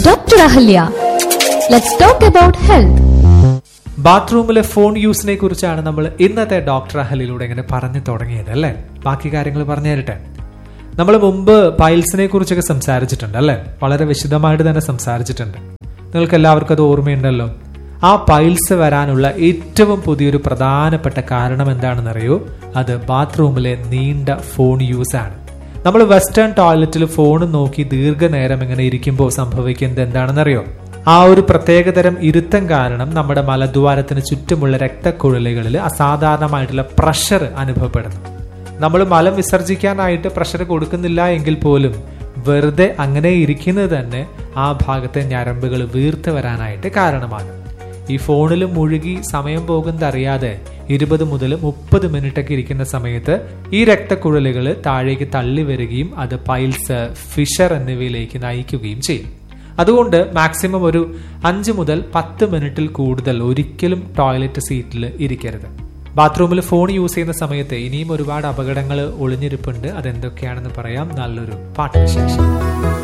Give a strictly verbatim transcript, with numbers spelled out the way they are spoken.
Doctor Ahalya. Let's talk about health. ബാത്റൂമിലെ phone യൂസിനെ കുറിച്ചാണ് നമ്മൾ ഇന്നത്തെ ഡോക്ടർ അഹലിലൂടെ ഇങ്ങനെ പറഞ്ഞു തുടങ്ങിയത് അല്ലേ. ബാക്കി കാര്യങ്ങൾ പറഞ്ഞു തരട്ടെ. നമ്മൾ മുമ്പ് പൈൽസിനെ കുറിച്ചൊക്കെ സംസാരിച്ചിട്ടുണ്ട് അല്ലെ, വളരെ വിശദമായിട്ട് തന്നെ സംസാരിച്ചിട്ടുണ്ട്. നിങ്ങൾക്ക് എല്ലാവർക്കും അത് ഓർമ്മയുണ്ടല്ലോ. ആ പൈൽസ് വരാനുള്ള ഏറ്റവും പുതിയൊരു പ്രധാനപ്പെട്ട കാരണം എന്താണെന്നറിയോ? അത് ബാത്റൂമിലെ നീണ്ട ഫോൺ യൂസ് ആണ്. നമ്മൾ വെസ്റ്റേൺ ടോയ്ലറ്റിൽ ഫോൺ നോക്കി ദീർഘനേരം ഇങ്ങനെ ഇരിക്കുമ്പോൾ സംഭവിക്കുന്നത് എന്താണെന്നറിയോ? ആ ഒരു പ്രത്യേകതരം ഇരുത്തം കാരണം നമ്മുടെ മലദ്വാരത്തിന് ചുറ്റുമുള്ള രക്തക്കുഴലുകളിൽ അസാധാരണമായിട്ടുള്ള പ്രഷർ അനുഭവപ്പെടുന്നു. നമ്മൾ മലം വിസർജിക്കാനായിട്ട് പ്രഷർ കൊടുക്കുന്നില്ല എങ്കിൽ പോലും വെറുതെ അങ്ങനെ ഇരിക്കുന്നത് തന്നെ ആ ഭാഗത്തെ ഞരമ്പുകൾ വീർത്ത് വരാനായിട്ട് കാരണമാകും. ഈ ഫോണിൽ മുഴുകി സമയം പോകുന്നത് അറിയാതെ ഇരുപത് മുതൽ മുപ്പത് മിനിറ്റൊക്കെ ഇരിക്കുന്ന സമയത്ത് ഈ രക്തക്കുഴലുകൾ താഴേക്ക് തള്ളി വരികയും അത് പൈൽസ്, ഫിഷർ എന്നിവയിലേക്ക് നയിക്കുകയും ചെയ്യും. അതുകൊണ്ട് മാക്സിമം ഒരു അഞ്ച് മുതൽ പത്ത് മിനിറ്റിൽ കൂടുതൽ ഒരിക്കലും ടോയ്ലറ്റ് സീറ്റിൽ ഇരിക്കരുത്. ബാത്റൂമിൽ ഫോൺ യൂസ് ചെയ്യുന്ന സമയത്ത് ഇനിയും ഒരുപാട് അപകടങ്ങൾ ഒളിഞ്ഞിരിപ്പുണ്ട്. അതെന്തൊക്കെയാണെന്ന് പറയാം നല്ലൊരു പാട്ടിന് ശേഷം.